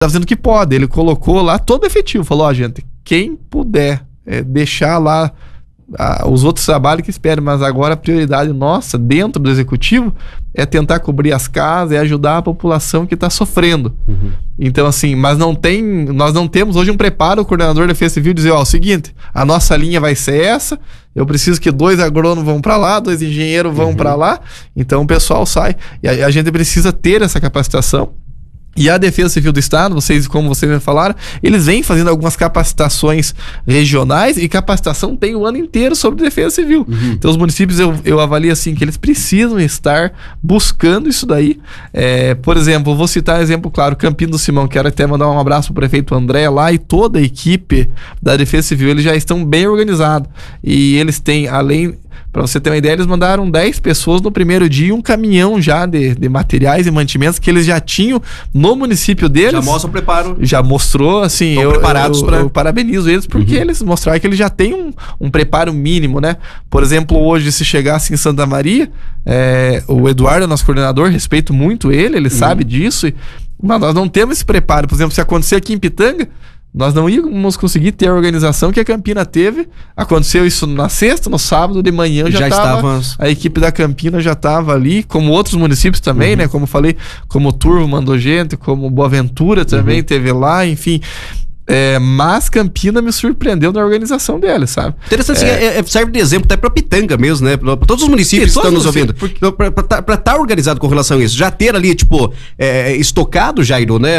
tá fazendo o que pode. Ele colocou lá todo efetivo, falou, ó, gente, quem puder deixar lá os outros trabalhos que esperem, mas agora a prioridade nossa dentro do executivo é tentar cobrir as casas, é ajudar a população que está sofrendo. Então assim, nós não temos hoje um preparo. O coordenador da Defesa Civil dizer, ó, o seguinte, a nossa linha vai ser essa, eu preciso que 2 agrônomos vão para lá, 2 engenheiros vão para lá, então o pessoal sai, e a gente precisa ter essa capacitação. E a Defesa Civil do Estado, como vocês me falaram, eles vêm fazendo algumas capacitações regionais, e capacitação tem o ano inteiro sobre Defesa Civil. Então os municípios, eu avalio assim, que eles precisam estar buscando isso daí. Por exemplo, vou citar um exemplo claro, Campina do Simão, quero até mandar um abraço pro prefeito André lá, e toda a equipe da Defesa Civil, eles já estão bem organizados. E eles têm, além... Para você ter uma ideia, eles mandaram 10 pessoas no primeiro dia, um caminhão já de materiais e mantimentos que eles já tinham no município deles. Já mostra o preparo. Já mostrou, assim, eu parabenizo eles, porque eles mostraram que eles já têm um preparo mínimo, né? Por exemplo, hoje, se chegasse em Santa Maria, o Eduardo, nosso coordenador, respeito muito ele sabe disso, mas nós não temos esse preparo. Por exemplo, se acontecer aqui em Pitanga, nós não íamos conseguir ter a organização que a Campina teve. Aconteceu isso na sexta, no sábado de manhã já estava. A equipe da Campina já estava ali, como outros municípios também, né? Como falei, como Turvo mandou gente, como Boaventura também teve lá, enfim. Mas Campina me surpreendeu na organização dela, sabe? Interessante, serve de exemplo até para Pitanga mesmo, né? Para todos os municípios que estão nos ouvindo. Para estar organizado com relação a isso. Já ter ali, tipo, estocado, Jairo, né?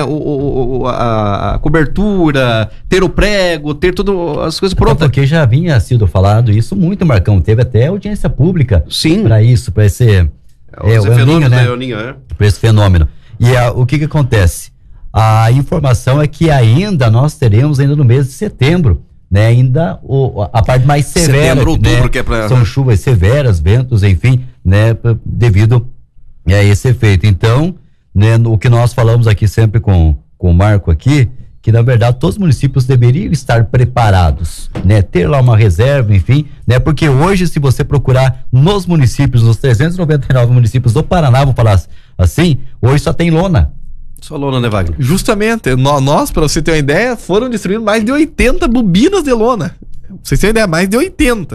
A cobertura, ter o prego, ter todas as coisas prontas. Porque já vinha sido falado isso muito, Marcão. Teve até audiência pública para isso, para esse... fenômeno, né? Para esse fenômeno. E o que acontece? A informação é que ainda nós teremos no mês de setembro, né? Ainda a parte mais severa, setembro, outubro, né? Que é pra... São chuvas severas, ventos, enfim, né? Devido a esse efeito. Então, né? O que nós falamos aqui sempre com o Marco aqui, que na verdade todos os municípios deveriam estar preparados, né? Ter lá uma reserva, enfim, né? Porque hoje, se você procurar nos municípios, nos 399 municípios do Paraná, vou falar assim, hoje só tem lona. Só lona, né, Wagner? Justamente, nós, para você ter uma ideia, foram destruídos mais de 80 bobinas de lona. Pra vocês terem uma ideia, mais de 80.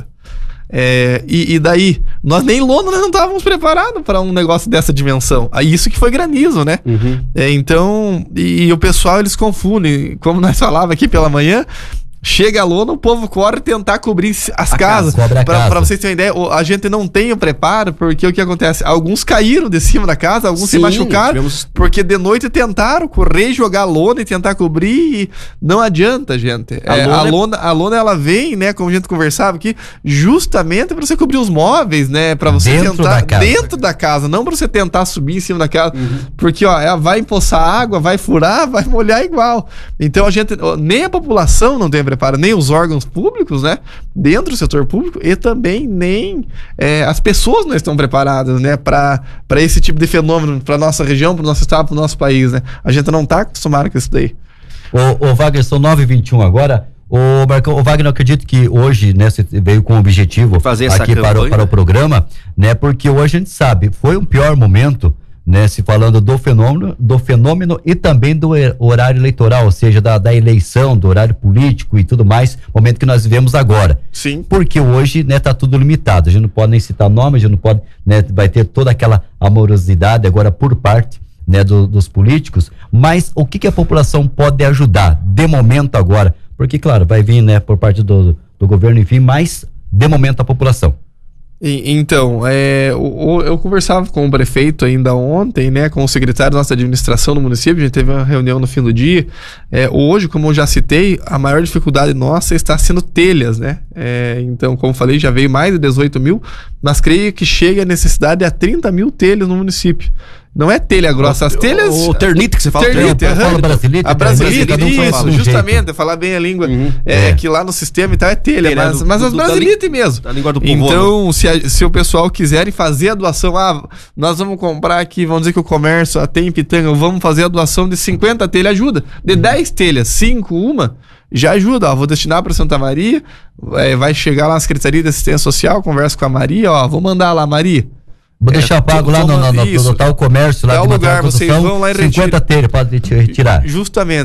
E daí, nós nem lona nós não estávamos preparados para um negócio dessa dimensão. Isso que foi granizo, né? Então, e o pessoal, eles confundem, como nós falávamos aqui pela manhã, chega a lona, o povo corre tentar cobrir as casas. Pra vocês terem uma ideia, a gente não tem o preparo, porque o que acontece? Alguns caíram de cima da casa, alguns se machucaram, porque de noite tentaram correr, jogar a lona e tentar cobrir, e não adianta, gente. A lona, ela vem, né, como a gente conversava aqui, justamente pra você cobrir os móveis, né, pra você dentro da casa, não pra você tentar subir em cima da casa, porque, ela vai empoçar água, vai furar, vai molhar igual. Então a gente, nem a população não tem preparo, nem os órgãos públicos, né, dentro do setor público, e também nem as pessoas não estão preparadas, né, para esse tipo de fenômeno, para nossa região, para o nosso estado, para o nosso país, né. A gente não está acostumado com isso daí. O Wagner, são 9h21 agora. O Wagner, eu acredito que hoje, né, você veio com o objetivo fazer aqui para o programa, né, porque hoje a gente sabe, foi um pior momento, né, se falando do fenômeno e também do horário eleitoral, ou seja, da eleição, do horário político e tudo mais, momento que nós vivemos agora. Sim. Porque hoje, né, tá tudo limitado, a gente não pode nem citar nome, a gente não pode, né, vai ter toda aquela amorosidade agora por parte, né, dos políticos, mas o que a população pode ajudar de momento agora? Porque, claro, vai vir, né, por parte do governo, enfim, mas de momento a população. Então, eu conversava com o prefeito ainda ontem, né, com o secretário da nossa administração no município, a gente teve uma reunião no fim do dia. Hoje, como eu já citei, a maior dificuldade nossa está sendo telhas, né? Então, como falei, já veio mais de 18 mil, mas creio que chega a necessidade a 30 mil telhas no município. Não é telha grossa, as telhas... O ternite que você fala. A brasilite, isso, justamente, falar bem a língua. Que lá no sistema e tal é telha, mas as brasilite mesmo. Então, se o pessoal quiserem fazer a doação, nós vamos comprar aqui, vamos dizer que o comércio até em Pitanga, vamos fazer a doação de 50 telhas, ajuda. De 10 telhas, 5, uma, já ajuda. Vou destinar para Santa Maria, vai chegar lá na Secretaria de Assistência Social, conversa com a Maria, vou mandar lá, Maria. Vou deixar pago lá no total comércio, lá é o de lugar, vocês vão lá e 50 telhas, pode retirar. Justamente.